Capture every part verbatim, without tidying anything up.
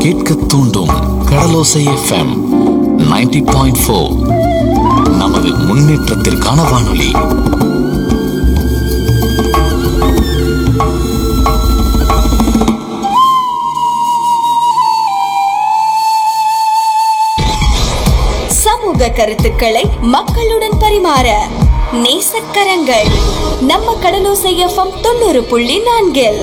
கேட்க தூண்டும் கடலோசை FM ninety point four. நமது முன்னேற்றத்திற்கான வானொலி. சமூக கருத்துக்களை மக்களுடன் பரிமாற நேசக்கரங்கள் நம்ம கடலோசை எஃப்எம் தொண்ணூறு புள்ளி நான்கில்.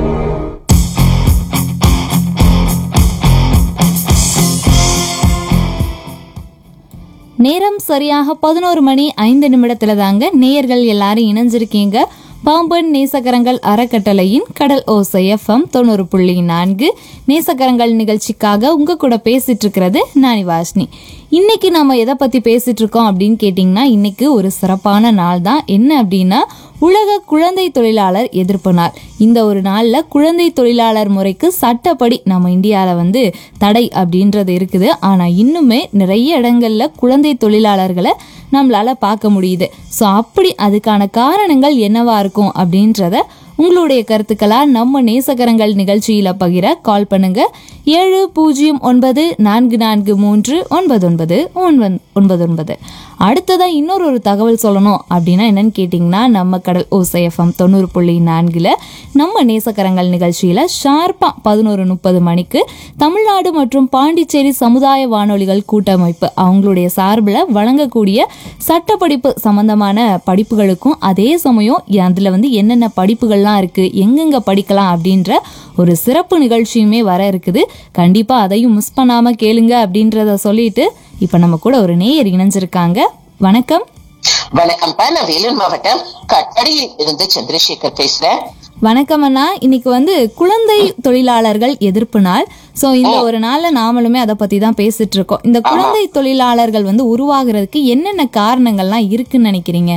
நேரம் சரியாக பதினோரு மணி ஐந்து நிமிடத்துல தாங்க நேயர்கள் எல்லாரும் இணைஞ்சிருக்கீங்க. பாம்பன் நேசக்கரங்கள் அறக்கட்டளையின் கடல் ஓசை எஃப்எம் தொண்ணூறு புள்ளி நான்கு நேசக்கரங்கள் நிகழ்ச்சிக்காக உங்க கூட பேசிட்டு இருக்கிறது நானி வாஷ்னி. இன்னைக்கு நம்ம எதை பத்தி பேசிட்டு இருக்கோம் அப்படின்னு கேட்டீங்கன்னா, இன்னைக்கு ஒரு சிறப்பான நாள் தான். என்ன அப்படின்னா, உலக குழந்தை தொழிலாளர் எதிர்ப்பு நாள். இந்த ஒரு நாள்ல குழந்தை தொழிலாளர் முறைக்கு சட்டப்படி நம்ம இந்தியாவில வந்து தடை அப்படின்றது இருக்குது. ஆனா இன்னுமே நிறைய இடங்கள்ல குழந்தை தொழிலாளர்களை நம்மளால பார்க்க முடியுது. ஸோ அப்படி அதுக்கான காரணங்கள் என்னவா இருக்கும் அப்படின்றத உங்களுடைய கருத்துக்களா நம்ம நேசகரங்கள் நிகழ்ச்சியில பகிர கால் பண்ணுங்க. ஏழு பூஜ்ஜியம் ஒன்பது நான்கு நான்கு மூன்று ஒன்பது ஒன்பது ஒன்பது ஒன்பது ஒன்பது. அடுத்ததா இன்னொரு ஒரு தகவல் சொல்லணும் அப்படின்னா என்னன்னு கேட்டிங்கன்னா, நம்ம கடல் ஓசை எஃப்எம் தொண்ணூறு புள்ளி நான்குல நம்ம நேசக்கரங்கள் நிகழ்ச்சியில ஷார்ப்பா பதினோரு முப்பது மணிக்கு தமிழ்நாடு மற்றும் பாண்டிச்சேரி சமுதாய வானொலிகள் கூட்டமைப்பு அவங்களுடைய சார்பில் வழங்கக்கூடிய சட்டப்படிப்பு சம்பந்தமான படிப்புகளுக்கும், அதே சமயம் அதுல வந்து என்னென்ன படிப்புகள்லாம் இருக்கு, எங்கெங்க படிக்கலாம் அப்படின்ற ஒரு சிறப்பு நிகழ்ச்சியுமே வர இருக்குது. கண்டிப்பா அதையும் மிஸ் பண்ணாம கேளுங்க அப்படின்றத சொல்லிட்டு இப்ப நம்ம கூட ஒரு நேயர் இணைஞ்சிருக்காங்க. வணக்கம். வணக்கம். நான் வேலூர் மாவட்டம் கட்டடியில் இருந்து சந்திரசேகர் பேசுறேன். வணக்கம் அண்ணா. இன்னைக்கு வந்து குழந்தை தொழிலாளர்கள் எதிர்ப்பு நாள். சோ இந்த ஒரு நாள்ல நாமளுமே அதை பத்தி தான் பேசிட்டு இருக்கோம். இந்த குழந்தை தொழிலாளர்கள் வந்து உருவாகிறதுக்கு என்னென்ன காரணங்கள்லாம் இருக்குன்னு நினைக்கிறீங்க?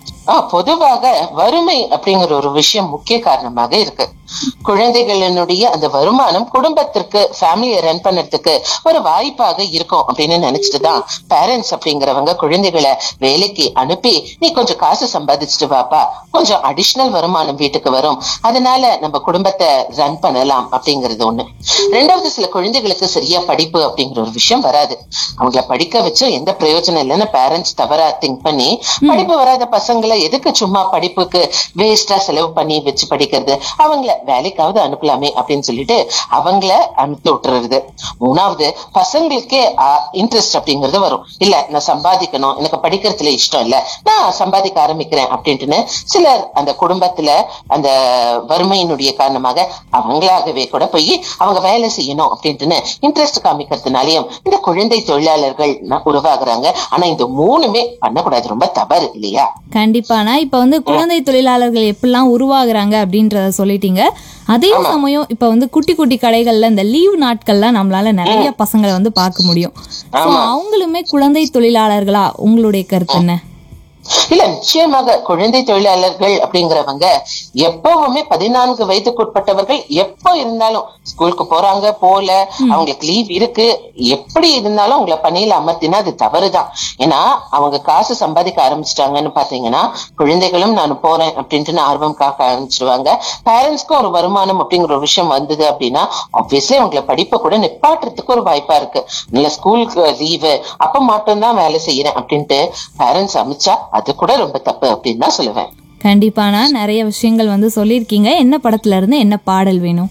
பொதுவாக வறுமை அப்படிங்கிற ஒரு விஷயம் முக்கிய காரணமாக இருக்கு. குழந்தைகளினுடைய அந்த வருமானம் குடும்பத்திற்கு ஃபேமிலியை ரன் பண்ணறதுக்கு ஒரு வாய்ப்பாக இருக்கும் அப்படின்னு நினைச்சிட்டுதான் பேரண்ட்ஸ் அப்படிங்கிறவங்க குழந்தைகளை வேலைக்கு அனுப்பி, நீ கொஞ்சம் காசு சம்பாதிச்சுட்டு வாப்பா, கொஞ்சம் அடிஷனல் வருமானம் வீட்டுக்கு வரும், அதனால நம்ம குடும்பத்தை ரன் பண்ணலாம் அப்படிங்கிறது ஒண்ணு. ரெண்டாவது, சில குழந்தைகளுக்கு சரியா படிப்பு அப்படிங்கிற ஒரு விஷயம் வராது. அவங்கள படிக்க வச்சு எந்த பிரயோஜனம் இல்லைன்னு பேரண்ட்ஸ் தவறா திங்க் பண்ணி படிப்பு வராத பசங்களை எதுக்கு சும்மா படிப்புக்கு வேஸ்டா செலவு பண்ணி வச்சு படிக்கிறது, அவங்கள வேலைக்காவது அனுப்பலாமே அப்படின்னு சொல்லிட்டு அவங்கள அனுப்பி விட்டுறது. மூணாவது, பசங்களுக்கே இன்ட்ரெஸ்ட் அப்படிங்கிறது வரும். இல்ல, நான் சம்பாதிக்கணும், எனக்கு படிக்கிறதுல இஷ்டம் இல்ல, நான் சம்பாதிக்க ஆரம்பிக்கிறேன் அப்படின்ட்டுன்னு சிலர் அந்த குடும்பத்துல அந்த வறுமையினுடைய காரணமாக அவங்களாகவே கூட போய் அவங்க வேலை செய்யணும் அப்படின்ட்டுன்னு இன்ட்ரெஸ்ட் காமிக்கிறதுனாலயும் இந்த குழந்தை தொழிலாளர்கள் உருவாகுறாங்க. ஆனா இந்த மூணுமே பண்ணக்கூடாது, ரொம்ப தவறு இல்லையா? கண்டிப்பானா இப்ப வந்து குழந்தை தொழிலாளர்கள் எப்படிலாம் உருவாகுறாங்க அப்படின்றத சொல்லிட்டீங்க. அதே சமயம் இப்ப வந்து குட்டி குட்டி கடைகள்ல இந்த லீவ் நாட்கள்ல நம்மளால நிறைய பசங்களை வந்து பார்க்க முடியும். அவங்களுமே குழந்தை தொழிலாளர்களா? உங்களுடைய கருத்து என்ன? இல்ல, நிச்சயமாக குழந்தை தொழிலாளர்கள் அப்படிங்கிறவங்க எப்பவுமே பதினான்கு வயதுக்குட்பட்டவர்கள் எப்போ இருந்தாலும் ஸ்கூலுக்கு போறாங்க, போல அவங்களுக்கு லீவ் இருக்கு, எப்படி இருந்தாலும் அவங்களை பணியில அமர்த்தினா அது தவறுதான். ஏன்னா அவங்க காசு சம்பாதிக்க ஆரம்பிச்சிட்டாங்கன்னு பாத்தீங்கன்னா குழந்தைகளும் நான் போறேன் அப்படின்ட்டு ஆர்வம் காக்க ஆரம்பிச்சிருவாங்க. பேரண்ட்ஸ்க்கும் ஒரு வருமானம் அப்படிங்கிற ஒரு விஷயம் வந்தது அப்படின்னா ஆப்வியஸ்லி அவங்களை படிப்பை கூட நிப்பாட்டுறதுக்கு ஒரு வாய்ப்பா இருக்கு. இல்ல, ஸ்கூலுக்கு லீவு அப்ப மட்டும்தான் வேலை செய்யறேன் அப்படின்ட்டு பேரண்ட்ஸ் அமைச்சா அது கூட ரொம்ப தப்பு அப்படின்னு தான் சொல்லுவேன். கண்டிப்பானா நிறைய விஷயங்கள் வந்து சொல்லிருக்கீங்க. என்ன படத்துல இருந்து என்ன பாடல் வேணும்?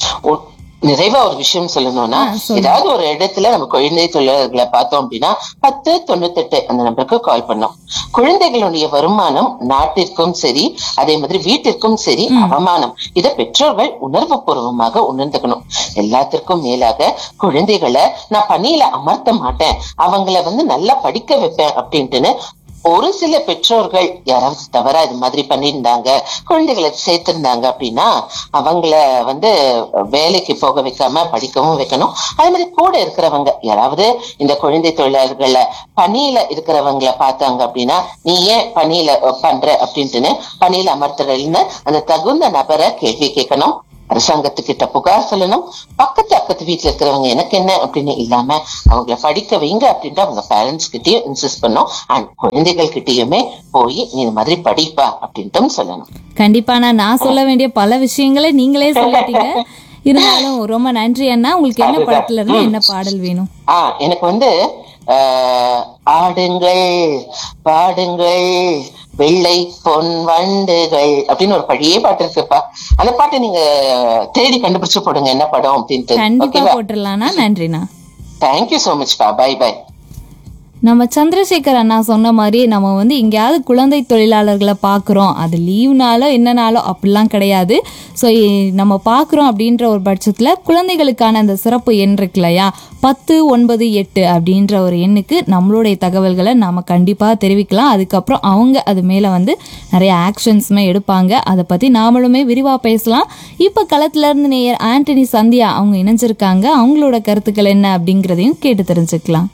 நிறைவா ஒரு விஷயம் சொல்லணும்னா, ஏதாவது ஒரு இடத்துல நம்ம குழந்தை தொழிலாளர்களை பார்த்தோம் அப்படின்னா பத்து தொண்ணூத்தி எட்டு அந்த நம்பருக்கு கால் பண்ணோம். குழந்தைகளுடைய வருமானம் நாட்டிற்கும் சரி, அதே மாதிரி வீட்டிற்கும் சரி அவமானம். இதை பெற்றோர்கள் உணர்வு பூர்வமாக உணர்ந்துக்கணும். எல்லாத்திற்கும் மேலாக குழந்தைகளை நான் பணியில அமர்த்த மாட்டேன், அவங்கள வந்து நல்லா படிக்க வைப்பேன் அப்படின்ட்டுன்னு ஒரு சில பெற்றோர்கள் யாராவது தவறா இது மாதிரி பண்ணியிருந்தாங்க, குழந்தைகளை சேர்த்திருந்தாங்க அப்படின்னா அவங்கள வந்து வேலைக்கு போக வைக்காம படிக்கவும் வைக்கணும். அதே மாதிரி கூட இருக்கிறவங்க யாராவது இந்த குழந்தை தொழிலாளர்களை பணியில இருக்கிறவங்களை பார்த்தாங்க அப்படின்னா நீ ஏன் பணியில பண்ற அப்படின்ட்டுன்னு பணியில அமர்த்துறதுன்னு அந்த தகுந்த நபரை கேள்வி கேட்கணும். அரசாங்கத்துக்கிட்ட புகார் சொல்லணும். பக்கத்து அக்கத்து வீட்டுல இருக்கிறவங்க எனக்கு என்ன அப்படின்னு இல்லாம அவங்கள படிக்க வைங்க அப்படின்ட்டு அவங்க பேரண்ட்ஸ் கிட்டயும் இன்சிஸ்ட் பண்ணும். அண்ட் குழந்தைகள் கிட்டயுமே போய் நீ இந்த மாதிரி படிப்பா அப்படின்ட்டு சொல்லணும். கண்டிப்பா நான் சொல்ல வேண்டிய பல விஷயங்களை நீங்களே சொல்லிட்டீங்க. இருந்தாலும் ரொம்ப நன்றி அண்ணா. உங்களுக்கு என்ன அதுதான். படத்துல இருந்து ம். என்ன பாடல் வேணும்? ஆ எனக்கு வந்து ஆஹ், ஆடுங்கள் பாடுங்கள் வெள்ளை பொன் வண்டுகள் அப்படின்னு ஒரு பழைய பாட்டு இருக்குப்பா. அந்த பாட்டை நீங்க தேடி கண்டுபிடிச்சு போடுங்க என்ன படம் அப்படின்ட்டு. கண்டிப்பா ஓகேவா? போட்டுடலாம்ண்ணா. நன்றிண்ணா. தேங்க்யூ சோ மச் பா. By by. நம்ம சந்திரசேகர் அண்ணா சொன்ன மாதிரி நம்ம வந்து எங்கேயாவது குழந்தை தொழிலாளர்களை பார்க்குறோம், அது லீவ்னாலோ என்னனாலோ அப்படிலாம் கிடையாது. ஸோ நம்ம பார்க்குறோம் அப்படின்ற ஒரு பட்சத்தில் குழந்தைகளுக்கான அந்த சிறப்பு எண் இருக்கு இல்லையா, பத்து ஒன்பது எட்டு அப்படின்ற ஒரு எண்ணுக்கு நம்மளுடைய தகவல்களை நம்ம கண்டிப்பாக தெரிவிக்கலாம். அதுக்கப்புறம் அவங்க அது மேலே வந்து நிறைய ஆக்ஷன்ஸுமே எடுப்பாங்க. அதை பற்றி நாமளுமே விரிவாக பேசலாம். இப்போ களத்துலேருந்து நேயர் ஆண்டனி சந்தியா அவங்க இணைஞ்சிருக்காங்க. அவங்களோட கருத்துக்கள் என்ன அப்படிங்கிறதையும் கேட்டு தெரிஞ்சுக்கலாம்.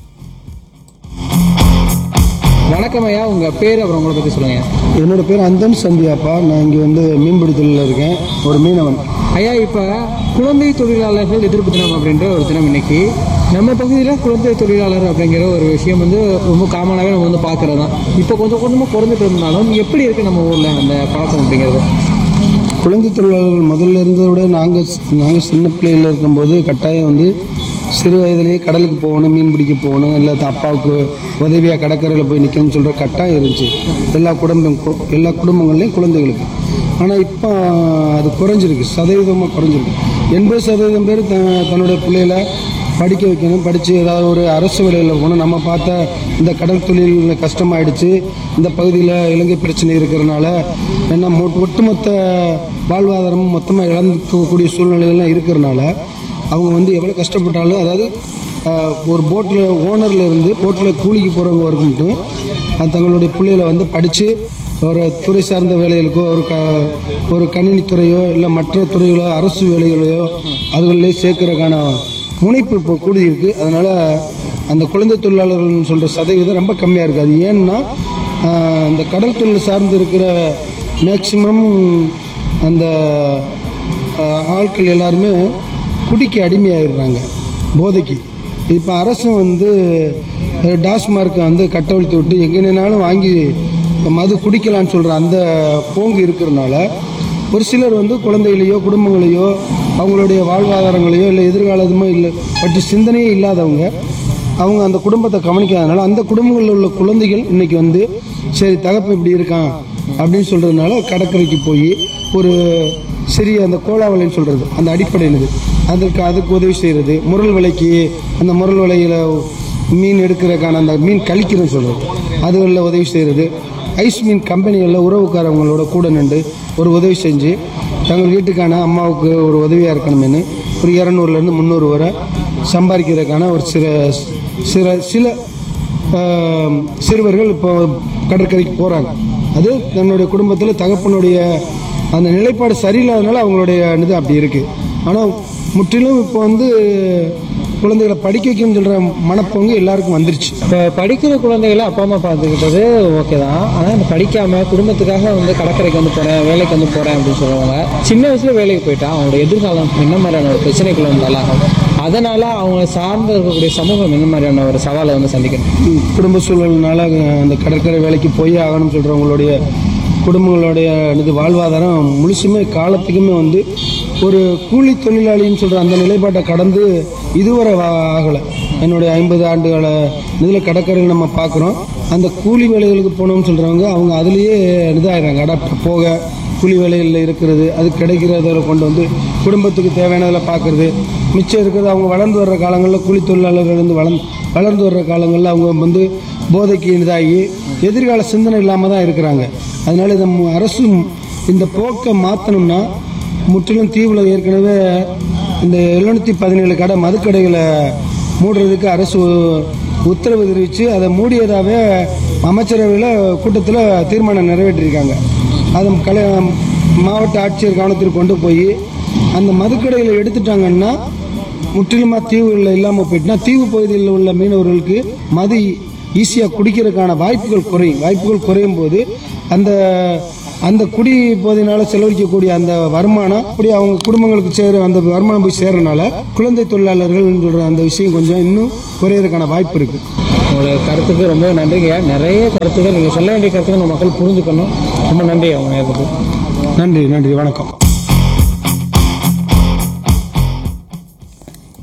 வணக்கம் ஐயா, உங்க பேர் அப்புறம் உங்களை பத்தி சொல்லுங்க. என்னோட பேர் அந்தன் சந்தியாப்பா. நான் இங்கே வந்து மீன்பிடி தொழிலில் இருக்கேன், ஒரு மீனவன். ஐயா, இப்ப குழந்தை தொழிலாளர்கள் எதிர்ப்பு தினம் அப்படின்ற ஒரு தினம் இன்னைக்கு நம்ம பகுதியில் குழந்தை தொழிலாளர் அப்படிங்கிற ஒரு விஷயம் வந்து ரொம்ப காமனாகவே நம்ம வந்து பார்க்கறது தான். இப்போ கொஞ்சம் கொஞ்சமாக குறைஞ்சிட்டு இருந்தாலும் எப்படி இருக்கு நம்ம ஊரில் அந்த பழக்கம் அப்படிங்கிறது? குழந்தை தொழிலாளர்கள் முதல்ல இருந்ததை விட நாங்கள் நாங்கள் சின்ன பிள்ளைகள் இருக்கும்போது கட்டாயம் வந்து சிறு வயதிலேயே கடலுக்கு போகணும், மீன் பிடிக்க போகணும், இல்லை அப்பாவுக்கு உதவியாக கடற்கரையில் போய் நிற்கணும்னு சொல்கிற கட்டாயம் இருந்துச்சு எல்லா குடும்பம் எல்லா குடும்பங்கள்லேயும் குழந்தைகளுக்கு. ஆனால் இப்போ அது குறைஞ்சிருக்கு, சதவீதமாக குறைஞ்சிருக்கு. எண்பது சதவீதம் பேர் த தன்னுடைய பிள்ளைகளை படிக்க வைக்கணும், படித்து ஏதாவது ஒரு அரசு வேலையில் போகணும். நம்ம பார்த்த இந்த கடல் தொழில் கஷ்டமாயிடுச்சு. இந்த பகுதியில் இலங்கை பிரச்சனை இருக்கிறதுனால என்ன ஒட்டுமொத்த வாழ்வாதாரமும் மொத்தமாக இழந்துக்கக்கூடிய சூழ்நிலைகள்லாம் இருக்கிறதுனால அவங்க வந்து எவ்வளோ கஷ்டப்பட்டாலும், அதாவது ஒரு போட்டில் ஓனரில் இருந்து போட்டில் கூலிக்கு போகிறவங்க வரைக்கும் மட்டும் அது தங்களுடைய பிள்ளைகளை வந்து படித்து ஒரு துறை சார்ந்த வேலைகளுக்கோ ஒரு க ஒரு கணினி துறையோ இல்லை மற்ற துறைகளோ அரசு வேலைகளையோ அதுகளிலே சேர்க்கறதுக்கான முனைப்பு இப்போ கூடியிருக்கு. அதனால் அந்த குழந்தை தொழிலாளர்கள்னு சொல்கிற சதவீதம் ரொம்ப கம்மியாக இருக்குது. அது ஏன்னா அந்த கடல் தொழில் சார்ந்து இருக்கிற மேக்சிமம் அந்த ஆட்கள் எல்லாருமே குடிக்கு அடிமையாகிடுறாங்க, போதைக்கு. இப்போ அரசும் வந்து டாஸ்மார்க்கை வந்து கட்டவிழ்த்து விட்டு எங்கேனாலும் வாங்கி மது குடிக்கலான்னு சொல்கிற அந்த போங்கு இருக்கிறதுனால ஒரு சிலர் வந்து குழந்தைகளையோ குடும்பங்களையோ அவங்களுடைய வாழ்வாதாரங்களையோ இல்லை எதிர்காலமோ இல்லை பற்றி சிந்தனையே இல்லாதவங்க அவங்க அந்த குடும்பத்தை கவனிக்காதனால அந்த குடும்பங்களில் உள்ள குழந்தைகள் இன்னைக்கு வந்து சரி தகப்பன் இப்படி இருக்கான் அப்படின்னு சொல்கிறதுனால கடற்கரைக்கு போய் ஒரு சிறிய அந்த கோலாவலைன்னு சொல்கிறது அந்த அடிப்படையினது அதற்கு அதுக்கு உதவி செய்கிறது, முரல் விலைக்கு அந்த முரல் விலையில் மீன் எடுக்கிறதுக்கான அந்த மீன் கழிக்கிறதுன்னு சொல்கிறது அதுகளில் உதவி செய்கிறது, ஐஸ் மீன் கம்பெனிகளில் உறவுக்காரவங்களோட கூட நின்று ஒரு உதவி செஞ்சு தங்கள் வீட்டுக்கான அம்மாவுக்கு ஒரு உதவியாக இருக்கணும்னு ஒரு இரநூறுலேருந்து முந்நூறு வரை சம்பாதிக்கிறதுக்கான ஒரு சில சில சில சிறுவர்கள் இப்போ கடற்கரைக்கு போகிறாங்க. அது தன்னுடைய குடும்பத்தில் தகப்பனுடைய அந்த நிலைப்பாடு சரியில்லாதனால அவங்களுடைய இது அப்படி இருக்குது. ஆனால் முற்றிலும் இப்போ வந்து குழந்தைகளை படிக்க வைக்கணும்னு சொல்கிற மனப்பொங்கு எல்லாருக்கும் வந்துருச்சு. இப்போ படிக்கிற குழந்தைகளை அப்பா அம்மா பார்த்துக்கிட்டது ஓகே தான். ஆனால் இந்த படிக்காமல் குடும்பத்துக்காக வந்து கடற்கரைக்கு வந்து போகிறேன், வேலைக்கு வந்து போகிறேன் அப்படின்னு சொல்லுவாங்க. சின்ன வயசுல வேலைக்கு போயிட்டா அவங்களோட எதிர்காலம் என்ன மாதிரியான ஒரு பிரச்சனைகள் வந்து ஆளாகும், அதனால் அவங்க சார்ந்து இருக்கக்கூடிய சமூகம் என்ன மாதிரியான ஒரு சவாலை வந்து சந்திக்கணும். குடும்ப சூழல்னால அந்த கடற்கரை வேலைக்கு போய் ஆகணும்னு சொல்கிறவங்களுடைய குடும்பங்களுடைய இது வாழ்வாதாரம் முழுசுமே காலத்துக்குமே வந்து ஒரு கூலி தொழிலாளின்னு சொல்கிற அந்த நிலைப்பாட்டை கடந்து இதுவரை ஆகலை. என்னுடைய ஐம்பது ஆண்டுகள இதில் கடற்கரையில் நம்ம பார்க்குறோம். அந்த கூலி வேலைகளுக்கு போகணும்னு சொல்கிறவங்க அவங்க அதுலேயே இதாகிறாங்க, அடாப்டர் போக கூலி வேலைகளில் இருக்கிறது, அது கிடைக்கிறதில் கொண்டு வந்து குடும்பத்துக்கு தேவையானதில் பார்க்குறது, மிச்சம் இருக்கிறது அவங்க வளர்ந்து வர்ற காலங்களில் கூலி தொழிலாளர்கள் வந்து வளர்ந்து வளர்ந்து வர்ற காலங்களில் அவங்க வந்து போதைக்கு இதாகி எதிர்கால சிந்தனை இல்லாமல் தான் இருக்கிறாங்க. அதனால இதை அரசு இந்த போக்கை மாற்றணும்னா முற்றிலும் தீவில் ஏற்கனவே இந்த எழுநூற்றி பதினேழு கடை மதுக்கடைகளை மூடுறதுக்கு அரசு உத்தரவு தெரிவித்து அதை மூடியதாகவே அமைச்சரவையில் கூட்டத்தில் தீர்மானம் நிறைவேற்றியிருக்காங்க. அதை கலை மாவட்ட ஆட்சியர் கவனத்திற்கு கொண்டு போய் அந்த மதுக்கடைகளை எடுத்துட்டாங்கன்னா முற்றிலுமாக தீவுகளில் இல்லாமல் போயிட்டுனா தீவு பகுதியில் உள்ள மீனவர்களுக்கு மது ஈஸியாக குடிக்கிறதுக்கான வாய்ப்புகள் குறையும். வாய்ப்புகள் குறையும் போது அந்த அந்த குடி போதையினால செலவழிக்கக்கூடிய அந்த வருமானம் அப்படி அவங்க குடும்பங்களுக்கு சேர அந்த வருமானம் போய் சேர்றதுனால குழந்தை தொழிலாளர்கள் சொல்கிற அந்த விஷயம் கொஞ்சம் இன்னும் குறையிறதுக்கான வாய்ப்பு இருக்குது. உங்களோட கருத்துக்கு ரொம்ப நன்றிங்க. நிறைய கருத்துக்கள் நீங்கள் சொல்ல வேண்டிய கருத்துக்கள் நம்ம மக்கள் புரிஞ்சுக்கணும். ரொம்ப நன்றி அவங்க நேரத்துக்கு. நன்றி நன்றி வணக்கம்.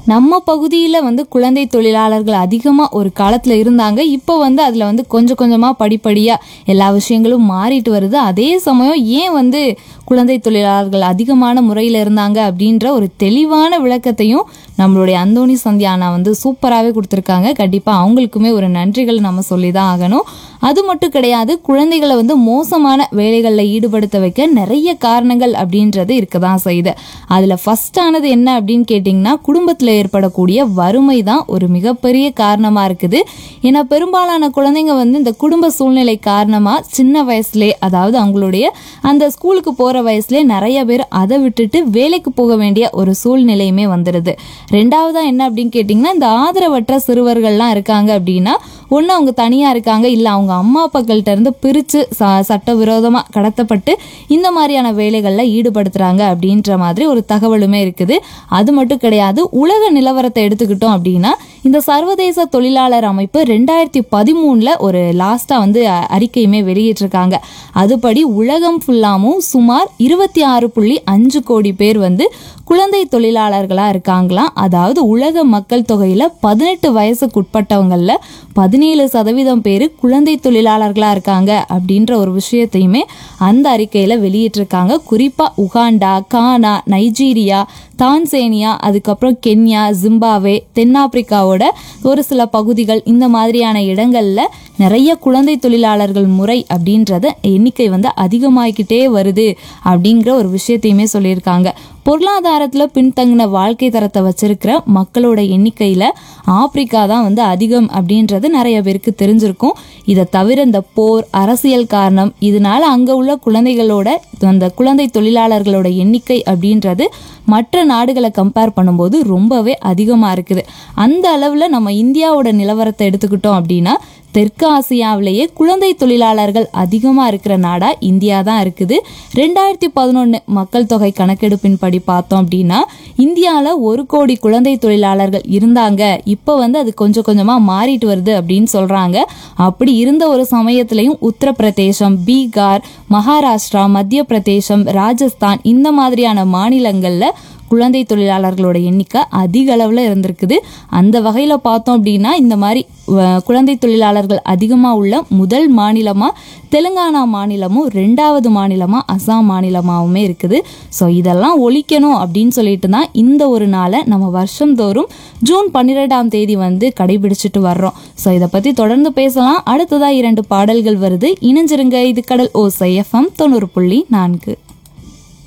நம்ம பகுதியில் வந்து குழந்தை தொழிலாளர்கள் அதிகமாக ஒரு காலத்தில் இருந்தாங்க. இப்போ வந்து அதில் வந்து கொஞ்சம் கொஞ்சமாக படிப்படியாக எல்லா விஷயங்களும் மாறிட்டு வருது. அதே சமயம் ஏன் வந்து குழந்தை தொழிலாளர்கள் அதிகமான முறையில் இருந்தாங்க அப்படின்ற ஒரு தெளிவான விளக்கத்தையும் நம்மளுடைய அந்தோணி சந்தியானா வந்து சூப்பராகவே கொடுத்துருக்காங்க. கண்டிப்பாக அவங்களுக்குமே ஒரு நன்றிகள் நம்ம சொல்லி தான் ஆகணும். அது மட்டும் கிடையாது, குழந்தைகளை வந்து மோசமான வேலைகளில் ஈடுபடுத்த வைக்க நிறைய காரணங்கள் அப்படின்றது இருக்க தான் செய்யுது. அதில் ஃபஸ்ட்டானது என்ன அப்படின்னு கேட்டிங்கன்னா, குடும்பத்தில் ஏற்படக்கூடிய வறுமை தான் ஒரு மிகப்பெரிய காரணமாக இருக்குது. ஏன்னா பெரும்பாலான குழந்தைங்க வந்து இந்த குடும்ப சூழ்நிலை காரணமாக சின்ன வயசுலேயே, அதாவது அவங்களுடைய அந்த ஸ்கூலுக்கு போகிற வயசுலேயே நிறைய பேர் அதை விட்டுட்டு வேலைக்கு போக வேண்டிய ஒரு சூழ்நிலையுமே வந்துடுது. ரெண்டாவதா என்ன அப்படின்னு கேட்டிங்கன்னா, இந்த ஆதரவற்ற சிறுவர்கள்லாம் இருக்காங்க அப்படின்னா, ஒன்று அவங்க தனியாக இருக்காங்க, இல்லை அவங்க அம்மா அப்பாக்கள்கிட்ட இருந்து பிரித்து ச சட்டவிரோதமாக கடத்தப்பட்டு இந்த மாதிரியான வேலைகளில் ஈடுபடுத்துகிறாங்க அப்படின்ற மாதிரி ஒரு தகவலுமே இருக்குது. அது மட்டும் கிடையாது, உலக நிலவரத்தை எடுத்துக்கிட்டோம் அப்படின்னா, இந்த சர்வதேச தொழிலாளர் அமைப்பு ரெண்டாயிரத்தி பதிமூணில் ஒரு லாஸ்ட்டாக வந்து அறிக்கையுமே வெளியிட்டிருக்காங்க. அதுபடி உலகம் ஃபுல்லாமும் சுமார் இருபத்தி ஆறு புள்ளி அஞ்சு கோடி பேர் வந்து குழந்தை தொழிலாளர்களாக இருக்காங்களாம். அதாவது உலக மக்கள் தொகையில் பதினெட்டு வயசுக்குட்பட்டவங்களில் பதினேழு சதவீதம் பேர் குழந்தை தொழிலாளர்களாக இருக்காங்க அப்படின்ற ஒரு விஷயத்தையுமே அந்த அறிக்கையில் வெளியிட்டிருக்காங்க. குறிப்பாக உகாண்டா, கானா, நைஜீரியா, தான்சேனியா, அதுக்கப்புறம் கென்யா, ஜிம்பாவே, தென்னாப்பிரிக்காவோட ஒரு சில பகுதிகள், இந்த மாதிரியான இடங்களில் நிறைய குழந்தை தொழிலாளர்கள் முறை அப்படின்றத எண்ணிக்கை வந்து அதிகமாகிக்கிட்டே வருது அப்படிங்கிற ஒரு விஷயத்தையுமே சொல்லியிருக்காங்க. பொருளாதாரத்தில் பின்தங்கின வாழ்க்கை தரத்தை வச்சிருக்கிற மக்களோட எண்ணிக்கையில் ஆப்பிரிக்கா தான் வந்து அதிகம் அப்படின்றது நிறைய பேருக்கு தெரிஞ்சிருக்கும். இதை தவிர இந்த போர், அரசியல் காரணம், இதனால அங்கே உள்ள குழந்தைகளோட அந்த குழந்தை தொழிலாளர்களோட எண்ணிக்கை அப்படின்றது மற்ற நாடுகளை கம்பேர் பண்ணும்போது ரொம்பவே அதிகமாக இருக்குது. அந்த அளவில் நம்ம இந்தியாவோட நிலவரத்தை எடுத்துக்கிட்டோம் அப்படின்னா, தெற்கு ஆசியாவிலேயே குழந்தை தொழிலாளர்கள் அதிகமாக இருக்கிற நாடாக இந்தியா தான் இருக்குது. ரெண்டாயிரத்தி பதினொன்று மக்கள் தொகை கணக்கெடுப்பின் படி பார்த்தோம் அப்படின்னா, இந்தியாவில் ஒரு கோடி குழந்தை தொழிலாளர்கள் இருந்தாங்க. இப்போ வந்து அது கொஞ்சம் கொஞ்சமாக மாறிட்டு வருது அப்படின்னு சொல்கிறாங்க. அப்படி இருந்த ஒரு சமயத்திலையும் உத்தரப்பிரதேசம், பீகார், மகாராஷ்டிரா, மத்திய பிரதேசம், ராஜஸ்தான் இந்த மாதிரியான மாநிலங்களில் குழந்தை தொழிலாளர்களோட எண்ணிக்கை அதிக அளவில் இருந்திருக்குது. அந்த வகையில் பார்த்தோம் அப்படின்னா, இந்த மாதிரி குழந்தை தொழிலாளர்கள் அதிகமாக உள்ள முதல் மாநிலமாக தெலுங்கானா மாநிலமும், ரெண்டாவது மாநிலமாக அசாம் மாநிலமாகவுமே இருக்குது. ஸோ இதெல்லாம் ஒழிக்கணும் அப்படின்னு சொல்லிட்டு தான் இந்த ஒரு நாளை நம்ம வருஷந்தோறும் ஜூன் பன்னிரெண்டாம் தேதி வந்து கடைபிடிச்சிட்டு வர்றோம். ஸோ இதை பற்றி தொடர்ந்து பேசலாம். அடுத்ததாக இரண்டு பாடல்கள் வருது, இணைஞ்சிருங்க. இது கடல் ஓசை எஃப்எம் தொண்ணூறு புள்ளி நான்கு.